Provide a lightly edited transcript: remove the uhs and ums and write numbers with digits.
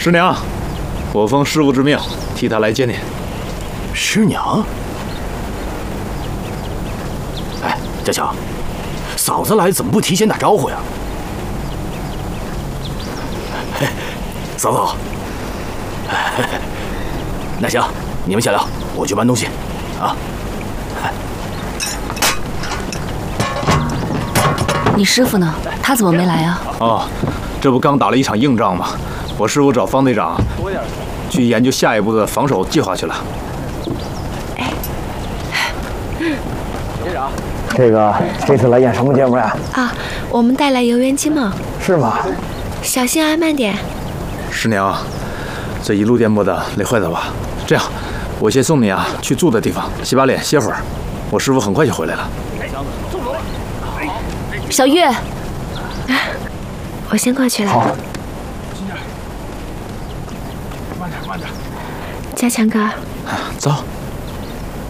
师娘，我奉师傅之命，替他来接您。 师娘？哎，家强，嫂子来怎么不提前打招呼呀？嘿，嫂子好。那行，你们先聊，我去搬东西，啊。 你师傅呢？他怎么没来啊？ 哦，这不刚打了一场硬仗吗？我师傅找方队长去研究下一步的防守计划去了。 这次来演什么节目呀？ 啊，我们带来游园惊梦。 是吗？ 小心啊，慢点。 师娘，这一路颠簸的累坏了吧？这样，我先送你啊去住的地方，洗把脸歇会儿。我师傅很快就回来了。 小月， 我先过去了。 好。 家强哥， 走。